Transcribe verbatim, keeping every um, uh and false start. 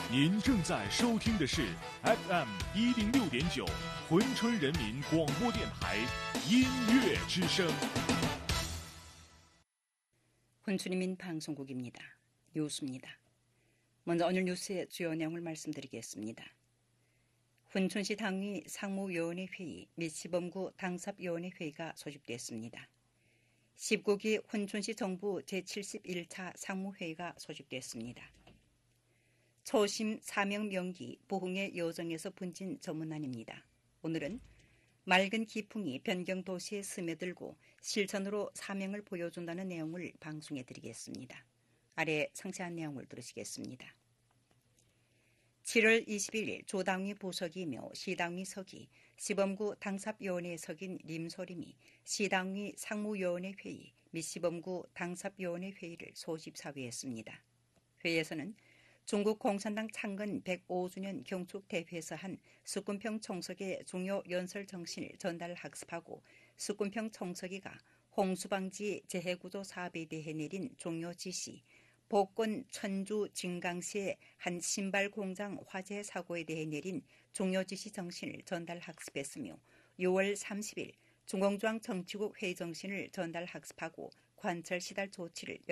您正在收听的是 에프 엠一零六点九珲春人民广播电台音乐之声。 곤춘이민 방송국입니다. 뉴스입니다. 먼저 오늘 뉴스의 주요 내용을 말씀드리겠습니다. 훈춘시 당위 상무위원회 회의 및 시범구 당삽위원회 회의가 소집됐습니다. 십구 기 훈춘시 정부 제칠십일 차 상무회의가 소집됐습니다. 초심 사명 명기 부흥의 여정에서 분진 전문안입니다. 오늘은 맑은 기풍이 변경 도시에 스며들고 실천으로 사명을 보여준다는 내용을 방송해 드리겠습니다. 아래 상세한 내용을 들으시겠습니다. 칠월 이십일 일 조당위 부석이며 시당위 서기, 시범구 당삽위원회 석인 림소림이 시당위 상무위원회 회의 및 시범구 당삽위원회 회의를 소집사회했습니다. 회의에서는 중국 공산당 창건 백오 주년 경축 대회에서 한 숙군평 총석의 중요 연설 정신을 전달 학습하고 숙군평 총석이가 홍수방지 재해구조 사업에 대해 내린 종료 지시, 복권 천주 진강시의 한 신발 공장 화재 사고에 대해 내린 종료 지시 정신을 전달 학습했으며 유월 삼십 일 중공중앙정치국 회의 정신을 전달 학습하고 관철 시달 조치를